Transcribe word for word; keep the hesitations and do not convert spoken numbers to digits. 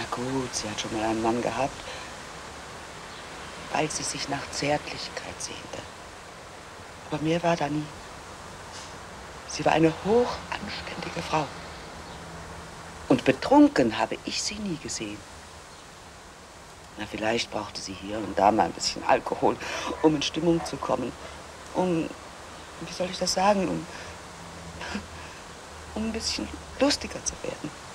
Na gut, sie hat schon mal einen Mann gehabt, weil sie sich nach Zärtlichkeit sehnte. Aber mehr war da nie. Sie war eine hochanständige Frau. Und betrunken habe ich sie nie gesehen. Na, vielleicht brauchte sie hier und da mal ein bisschen Alkohol, um in Stimmung zu kommen. Um, wie soll ich das sagen, um, um ein bisschen lustiger zu werden.